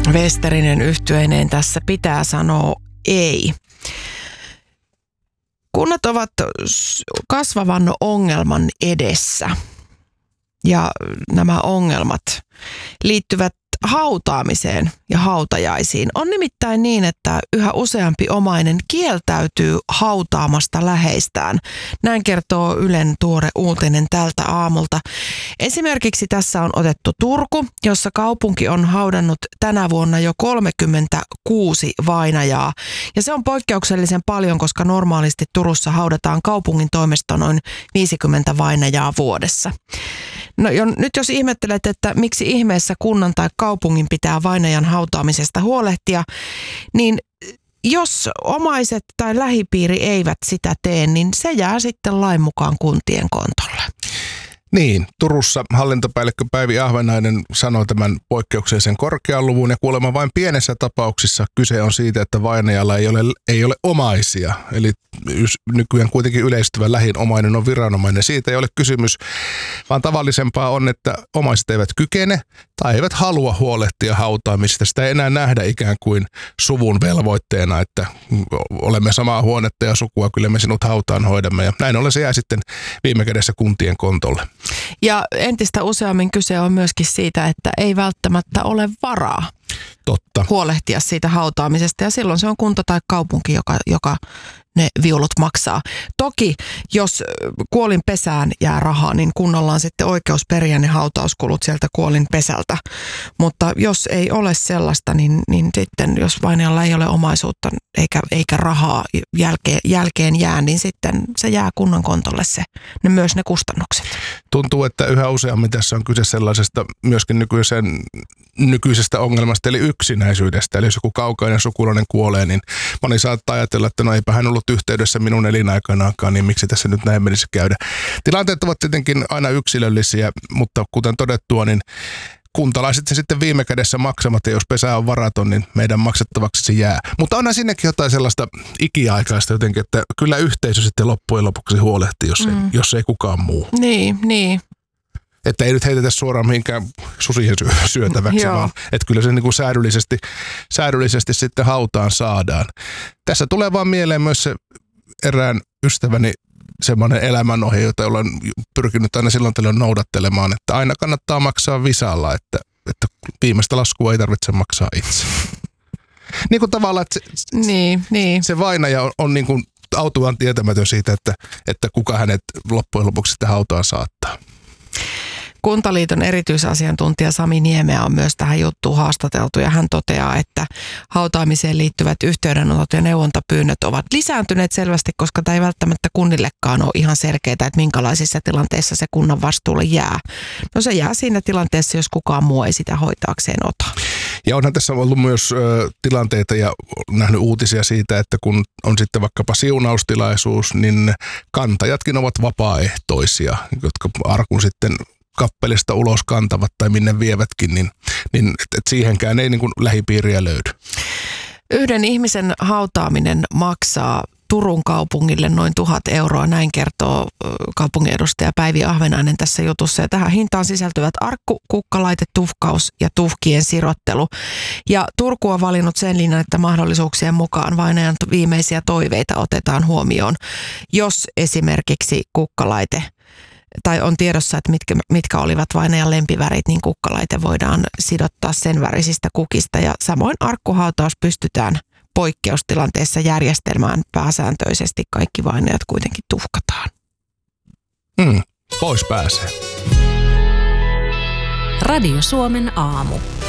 Westerinen yhtyeineen tässä pitää sanoa ei. Kunnat ovat kasvavan ongelman edessä ja nämä ongelmat liittyvät hautaamiseen ja hautajaisiin. On nimittäin niin, että yhä useampi omainen kieltäytyy hautaamasta läheistään. Näin kertoo Ylen tuore uutinen tältä aamulta. Esimerkiksi tässä on otettu Turku, jossa kaupunki on haudannut tänä vuonna jo 36 vainajaa. Ja se on poikkeuksellisen paljon, koska normaalisti Turussa haudataan kaupungin toimesta noin 50 vainajaa vuodessa. No nyt jos ihmettelet, että miksi ihmeessä kunnan tai kaupungin pitää vainajan hautaamisesta huolehtia, niin jos omaiset tai lähipiiri eivät sitä tee, niin se jää sitten lain mukaan kuntien kontolle. Niin, Turussa hallintopäällikkö Päivi Ahvenainen sanoi tämän poikkeuksellisen korkean luvun ja kuulemma vain pienessä tapauksissa kyse on siitä, että vainajalla ei ole omaisia. Eli nykyään kuitenkin yleistyvä lähin omainen on viranomainen. Siitä ei ole kysymys, vaan tavallisempaa on, että omaiset eivät kykene tai eivät halua huolehtia hautaamisesta. Sitä ei enää nähdä ikään kuin suvun velvoitteena, että olemme samaa huonetta ja sukua, kyllä me sinut hautaan hoidamme. Ja näin ollen se jää sitten viime kädessä kuntien kontolle. Ja entistä useammin kyse on myöskin siitä, että ei välttämättä ole varaa huolehtia siitä hautaamisesta. Ja silloin se on kunta tai kaupunki, joka ne viulut maksaa. Toki, jos kuolin pesään jää rahaa, niin kunnalla on sitten oikeus periä ne hautauskulut sieltä kuolin pesältä. Mutta jos ei ole sellaista, niin sitten jos vainajalla ei ole omaisuutta eikä rahaa jälkeen jää, niin sitten se jää kunnan kontolle myös ne kustannukset. Tuntuu, että yhä useammin tässä on kyse sellaisesta myöskin nykyisestä ongelmasta, eli yksinäisyydestä. Eli jos joku kaukainen sukulainen kuolee, niin moni saattaa ajatella, että no eipä hän ollut yhteydessä minun elinaikanaankaan, niin miksi tässä nyt näin menisi käydä. Tilanteet ovat tietenkin aina yksilöllisiä, mutta kuten todettua, niin kuntalaiset se sitten viime kädessä maksamat, ja jos pesä on varaton, niin meidän maksettavaksi se jää. Mutta onhan sinnekin jotain sellaista ikiaikaista jotenkin, että kyllä yhteisö sitten loppujen lopuksi huolehtii, jos ei kukaan muu. Niin. Että ei nyt heitetä suoraan mihinkään susien syötäväksi, vaan että kyllä se niin kuin säädyllisesti sitten hautaan saadaan. Tässä tulee vaan mieleen myös se erään ystäväni semmoinen elämänohje, jota olen pyrkinyt aina silloin tällöin noudattelemaan, että aina kannattaa maksaa visalla, että viimeistä laskua ei tarvitse maksaa itse. Niin kuin tavallaan, että se vainaja on niin kuin autuaan tietämätön siitä, että kuka hänet loppujen lopuksi sitten hautaan saattaa. Kuntaliiton erityisasiantuntija Sami Niemeä on myös tähän juttuun haastateltu ja hän toteaa, että hautaamiseen liittyvät yhteydenotot ja neuvontapyynnöt ovat lisääntyneet selvästi, koska tämä ei välttämättä kunnillekaan ole ihan selkeää, että minkälaisissa tilanteissa se kunnan vastuulle jää. No se jää siinä tilanteessa, jos kukaan muu ei sitä hoitaakseen ota. Ja onhan tässä ollut myös tilanteita ja nähnyt uutisia siitä, että kun on sitten vaikkapa siunaustilaisuus, niin kantajatkin ovat vapaaehtoisia, jotka arkun sitten kappelista ulos kantavat tai minne vievätkin, niin et siihenkään ei niin kuin lähipiiriä löydy. Yhden ihmisen hautaaminen maksaa Turun kaupungille noin 1 000 €, näin kertoo kaupungin edustaja Päivi Ahvenainen tässä jutussa. Ja tähän hintaan sisältyvät arkku, kukkalaite, tuhkaus ja tuhkien sirottelu. Ja Turku on valinnut sen linjan, että mahdollisuuksien mukaan vainajan viimeisiä toiveita otetaan huomioon, jos esimerkiksi kukkalaite tai on tiedossa, että mitkä olivat vainajan lempivärit, niin kukkalaite voidaan sidottaa sen värisistä kukista. Ja samoin arkkuhautaus pystytään poikkeustilanteessa järjestelmään pääsääntöisesti. Kaikki vainajat kuitenkin tuhkataan. Pois pääsee. Radio Suomen aamu.